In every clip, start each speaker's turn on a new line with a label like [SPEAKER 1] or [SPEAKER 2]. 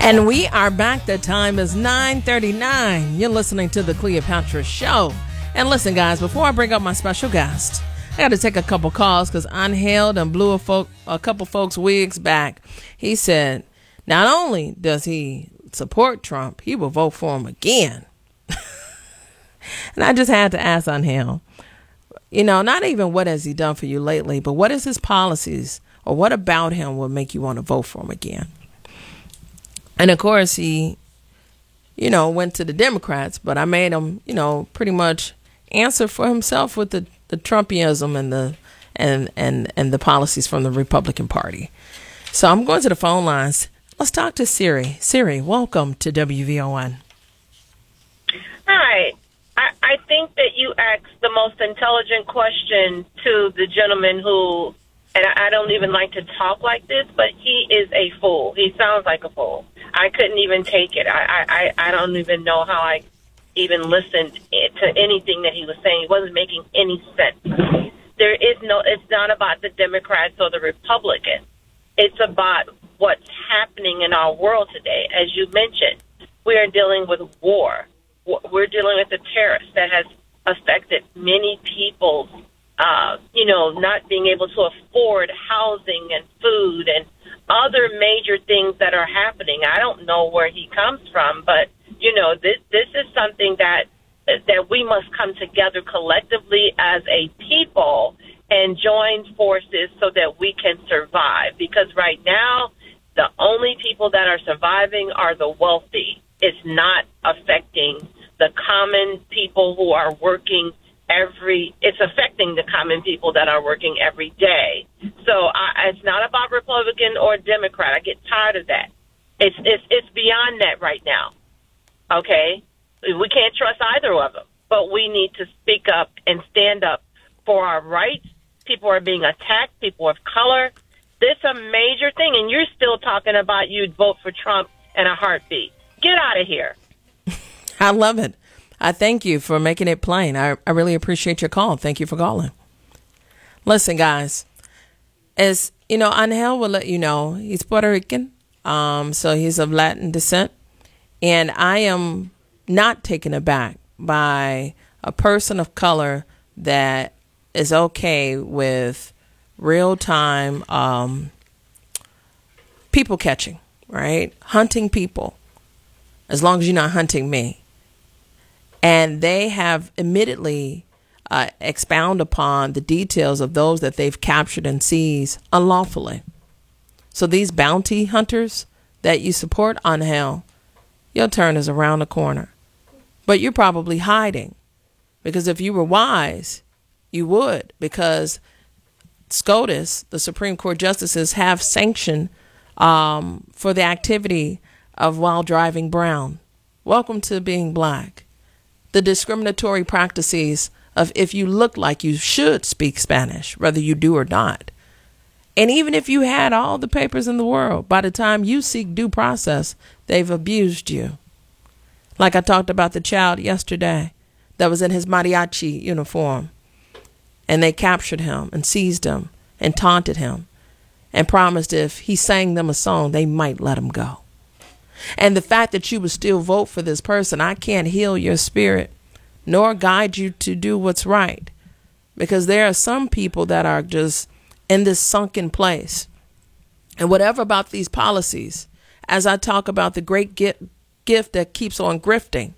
[SPEAKER 1] And we are back. The time is 9:39. You're listening to the Cleopatra Show. And listen, guys, before I bring up my special guest, I got to take a couple calls because Angel done blew a couple folks' wigs back. He said, not only does he support Trump, he will vote for him again. And I just had to ask Angel, not even what has he done for you lately, but what is his policies or what about him will make you want to vote for him again? And of course, he, went to the Democrats, but I made him, pretty much answer for himself with the Trumpism and the policies from the Republican Party. So I'm going to the phone lines. Let's talk to Siri. Siri, welcome to WVON.
[SPEAKER 2] Hi. I think that you asked the most intelligent question to the gentleman who, and I don't even like to talk like this, but he is a fool. He sounds like a fool. I couldn't even take it. I don't even know how I even listened to anything that he was saying. It wasn't making any sense. It's not about the Democrats or the Republicans. It's about what's happening in our world today. As you mentioned, we are dealing with war. We're dealing with the terrorist that has affected many people, not being able to afford housing and food and other major things that are happening. I don't know where he comes from, but, this is something that we must come together collectively as a people and join forces so that we can survive. Because right now, the only people that are surviving are the wealthy. It's not affecting the common people who are working it's affecting the common people that are working every day. So it's not about Republican or Democrat. I get tired of that. It's beyond that right now. Okay? We can't trust either of them, but we need to speak up and stand up for our rights. People are being attacked, people of color. This is a major thing, and you're still talking about you'd vote for Trump in a heartbeat. Get out of here.
[SPEAKER 1] I love it. I thank you for making it plain. I really appreciate your call. Thank you for calling. Listen, guys, as Angel will let you know, he's Puerto Rican, so he's of Latin descent. And I am not taken aback by a person of color that is okay with real-time people catching, right? Hunting people, as long as you're not hunting me. And they have admittedly expound upon the details of those that they've captured and seized unlawfully. So these bounty hunters that you support, Angel, your turn is around the corner. But you're probably hiding, because if you were wise, you would, because SCOTUS, the Supreme Court justices, have sanctioned for the activity of while driving brown. Welcome to being black. The discriminatory practices of if you look like you should speak Spanish, whether you do or not. And even if you had all the papers in the world, by the time you seek due process, they've abused you. Like I talked about the child yesterday that was in his mariachi uniform, and they captured him and seized him and taunted him and promised if he sang them a song, they might let him go. And the fact that you would still vote for this person, I can't heal your spirit nor guide you to do what's right, because there are some people that are just in this sunken place. And whatever about these policies, as I talk about the great gift that keeps on grifting,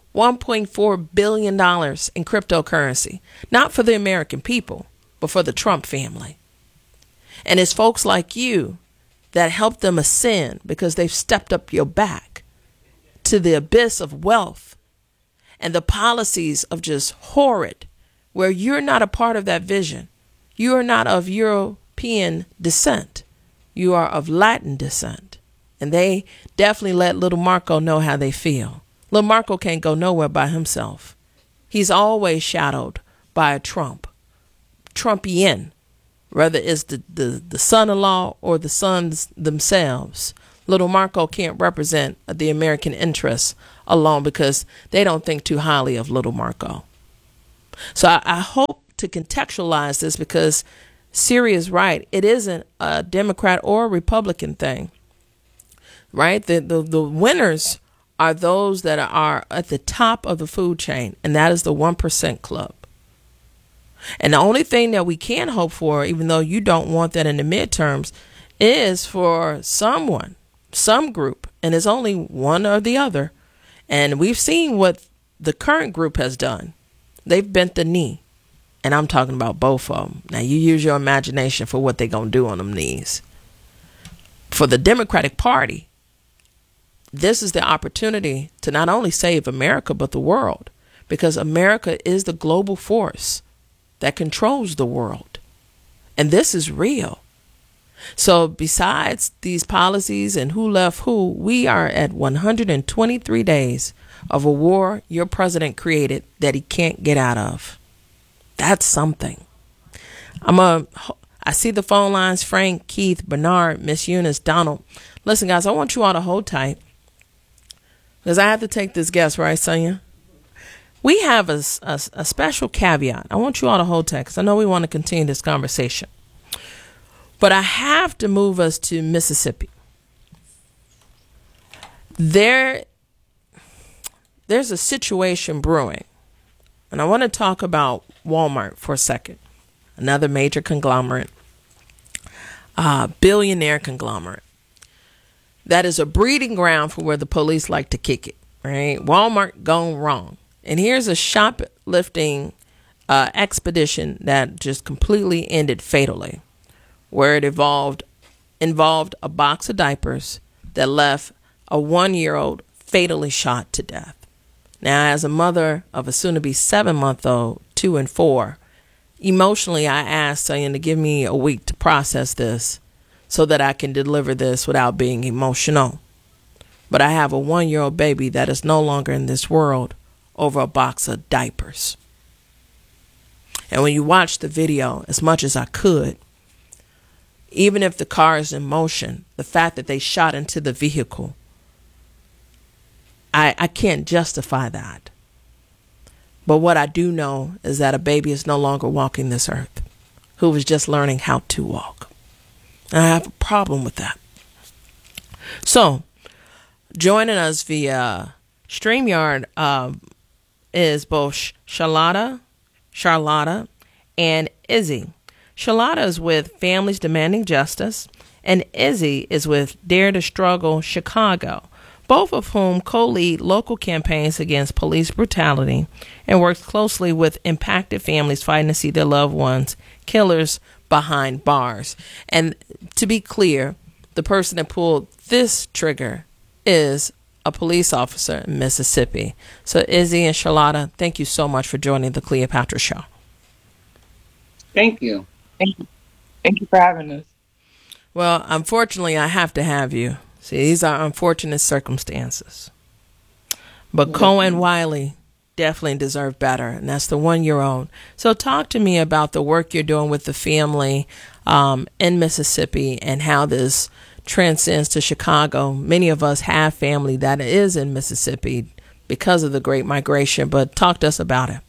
[SPEAKER 1] $1.4 billion in cryptocurrency, not for the American people, but for the Trump family. And it's folks like you that help them ascend because they've stepped up your back to the abyss of wealth and the policies of just horrid, where you're not a part of that vision. You are not of European descent. You are of Latin descent. And they definitely let little Marco know how they feel. Little Marco can't go nowhere by himself. He's always shadowed by a Trumpian, whether it's the son-in-law or the sons themselves. Little Marco can't represent the American interests alone because they don't think too highly of little Marco. So I hope to contextualize this, because Siri is right. It isn't a Democrat or a Republican thing. right? The winners are those that are at the top of the food chain, and that is the 1% club. And the only thing that we can hope for, even though you don't want that in the midterms, is for someone, some group, and it's only one or the other. And we've seen what the current group has done. They've bent the knee. And I'm talking about both of them. Now, you use your imagination for what they're going to do on them knees. For the Democratic Party, this is the opportunity to not only save America, but the world. Because America is the global force that controls the world. And this is real. So besides these policies and who left who, we are at 123 days of a war your president created that he can't get out of. That's something. I see the phone lines, Frank, Keith, Bernard, Miss Eunice, Donald. Listen, guys, I want you all to hold tight because I have to take this guest, right, Sonia? We have a special caveat. I want you all to hold tight because I know we want to continue this conversation. But I have to move us to Mississippi. There's a situation brewing. And I want to talk about Walmart for a second. Another major conglomerate, billionaire conglomerate. That is a breeding ground for where the police like to kick it, right? Walmart gone wrong. And here's a shoplifting expedition that just completely ended fatally, where it involved a box of diapers that left a 1-year-old fatally shot to death. Now, as a mother of a soon-to-be 7-month-old, 2 and 4, emotionally, I asked Sonia to give me a week to process this so that I can deliver this without being emotional. But I have a 1-year-old baby that is no longer in this world over a box of diapers. And when you watch the video, as much as I could, even if the car is in motion, the fact that they shot into the vehicle, I can't justify that. But what I do know is that a baby is no longer walking this earth, who was just learning how to walk. And I have a problem with that. So, joining us via StreamYard is both Charlotta, and Izzy. Charlotta is with Families Demanding Justice, and Izzy is with Dare to Struggle Chicago, both of whom co-lead local campaigns against police brutality and works closely with impacted families fighting to see their loved ones, killers, behind bars. And to be clear, the person that pulled this trigger is a police officer in Mississippi. So Izzy and Charlotta, thank you so much for joining the Cleopatra Show.
[SPEAKER 3] Thank you.
[SPEAKER 4] Thank you. Thank you for having us.
[SPEAKER 1] Well, unfortunately, I have to have you. See, these are unfortunate circumstances. But Cohen Wiley definitely deserve better, and that's the 1-year-old. So talk to me about the work you're doing with the family in Mississippi and how this transcends to Chicago. Many of us have family that is in Mississippi because of the Great Migration, but talk to us about it.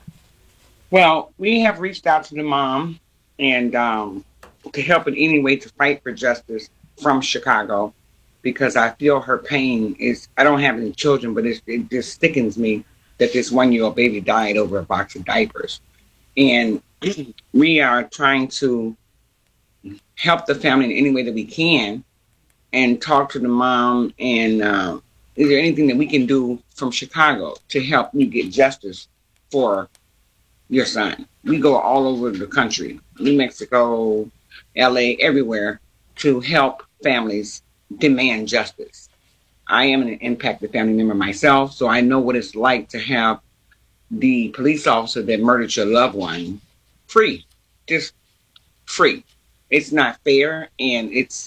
[SPEAKER 3] Well, we have reached out to the mom and to help in any way to fight for justice from Chicago, because I feel her pain is, I don't have any children, but it just sickens me that this 1-year-old baby died over a box of diapers. And we are trying to help the family in any way that we can and talk to the mom. And is there anything that we can do from Chicago to help you get justice for your son? We go all over the country, New Mexico, LA, everywhere, to help families demand justice. I am an impacted family member myself, so I know what it's like to have the police officer that murdered your loved one free, just free. It's not fair, and it's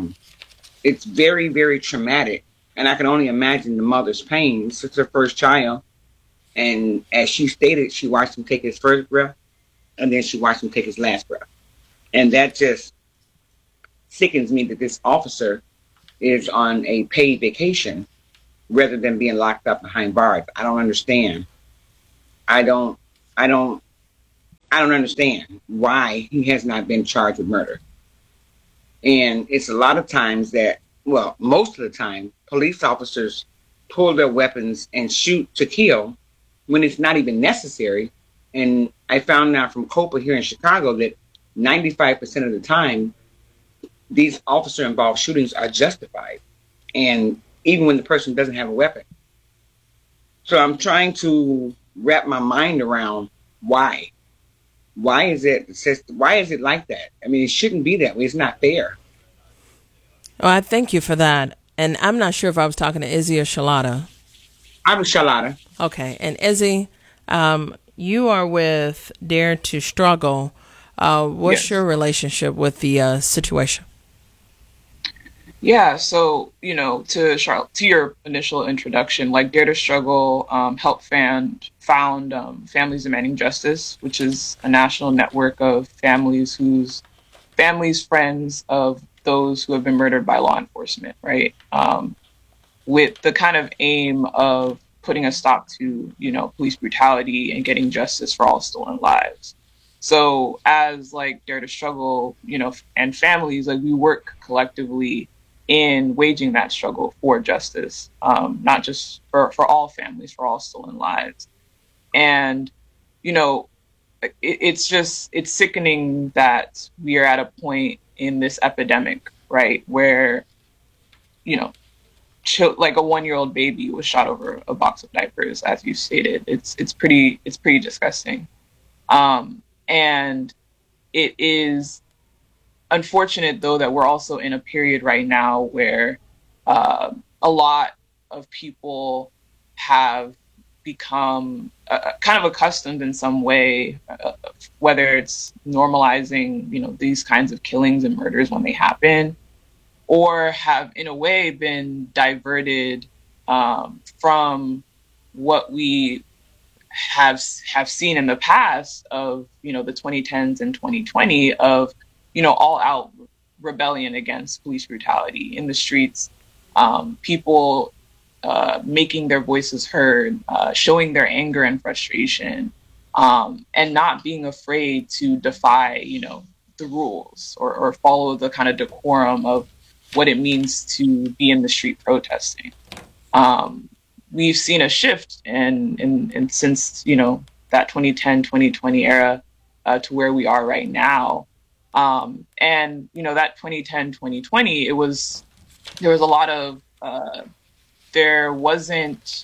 [SPEAKER 3] very, very traumatic. And I can only imagine the mother's pain. It's her first child, and as she stated, she watched him take his first breath, and then she watched him take his last breath. And that just sickens me that this officer is on a paid vacation rather than being locked up behind bars. I don't understand. I don't understand why he has not been charged with murder. And it's a lot of times that well, most of the time, police officers pull their weapons and shoot to kill when it's not even necessary. And I found out from COPA here in Chicago that 95% of the time, these officer-involved shootings are justified, and even when the person doesn't have a weapon. So I'm trying to wrap my mind around why. Why is it like that? I mean, it shouldn't be that way. It's not fair.
[SPEAKER 1] Oh, I thank you for that. And I'm not sure if I was talking to Izzy or Shalata.
[SPEAKER 3] I'm Shalata.
[SPEAKER 1] Okay. And Izzy, you are with Dare to Struggle. What's
[SPEAKER 4] Yes.
[SPEAKER 1] your relationship with the situation?
[SPEAKER 4] Yeah, so, to your initial introduction, like Dare to Struggle helped found Families Demanding Justice, which is a national network of families friends of those who have been murdered by law enforcement, right? With the kind of aim of putting a stop to, police brutality and getting justice for all stolen lives. So as like Dare to Struggle, and families, like we work collectively in waging that struggle for justice, not just for all families, for all stolen lives. And, it's sickening that we are at a point in this epidemic, right, where, like a 1-year-old baby was shot over a box of diapers, as you stated. It's pretty disgusting. And it is unfortunate, though, that we're also in a period right now where a lot of people have become kind of accustomed in some way, whether it's normalizing, these kinds of killings and murders when they happen, or have, in a way, been diverted from what we have seen in the past of, the 2010s and 2020 of, all out rebellion against police brutality in the streets, people making their voices heard, showing their anger and frustration, and not being afraid to defy, the rules or follow the kind of decorum of what it means to be in the street protesting. We've seen a shift and since, that 2010, 2020 era to where we are right now. And, that 2010, 2020, there was a lot of, there wasn't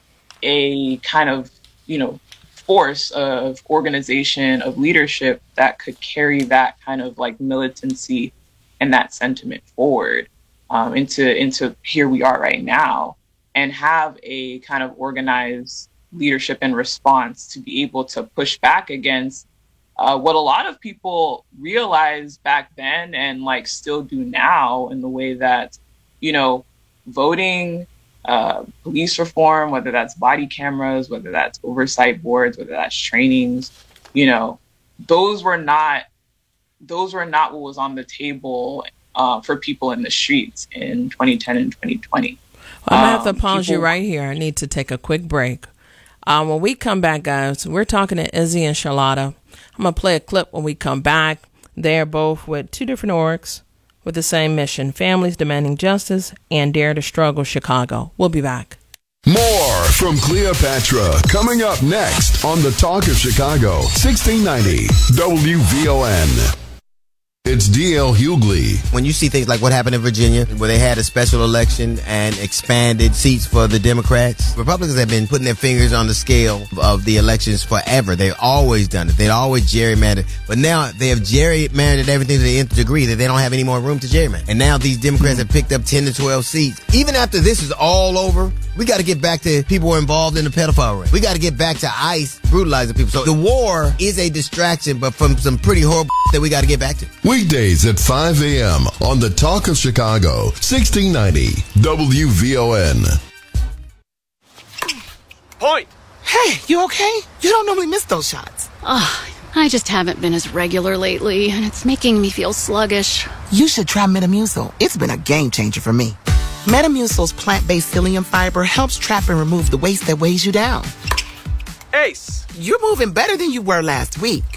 [SPEAKER 4] a kind of, force of organization, of leadership that could carry that kind of like militancy and that sentiment forward into here we are right now, and have a kind of organized leadership and response to be able to push back against what a lot of people realized back then and like still do now, in the way that, voting, police reform, whether that's body cameras, whether that's oversight boards, whether that's trainings, those were not what was on the table for people in the streets in 2010 and 2020.
[SPEAKER 1] Well, I'm going to have to pause you right here. I need to take a quick break. When we come back, guys, we're talking to Izzy and Shalata. I'm going to play a clip when we come back. They're both with two different orgs with the same mission: Families Demanding Justice and Dare to Struggle Chicago. We'll be back.
[SPEAKER 5] More from Cleopatra coming up next on the Talk of Chicago, 1690 WVON. It's D.L. Hughley.
[SPEAKER 6] When you see things like what happened in Virginia, where they had a special election and expanded seats for the Democrats, Republicans have been putting their fingers on the scale of the elections forever. They've always done it. They've always gerrymandered. But now they have gerrymandered everything to the nth degree that they don't have any more room to gerrymander. And now these Democrats have picked up 10 to 12 seats. Even after this is all over, we got to get back to people who are involved in the pedophile ring. We got to get back to ICE brutalizing people. So the war is a distraction, but from some pretty horrible that we got to get back to.
[SPEAKER 5] Weekdays at 5 a.m. on the Talk of Chicago, 1690 WVON.
[SPEAKER 7] Point!
[SPEAKER 8] Hey, you okay? You don't normally miss those shots.
[SPEAKER 9] I just haven't been as regular lately, and it's making me feel sluggish.
[SPEAKER 8] You should try Metamucil. It's been a game changer for me. Metamucil's plant-based psyllium fiber helps trap and remove the waste that weighs you down.
[SPEAKER 7] Ace!
[SPEAKER 8] You're moving better than you were last week.